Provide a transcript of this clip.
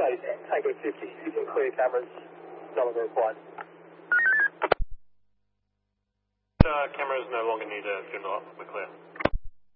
say Tango 50, you can clear cameras, no longer required. Cameras no longer need a funeral, we're clear.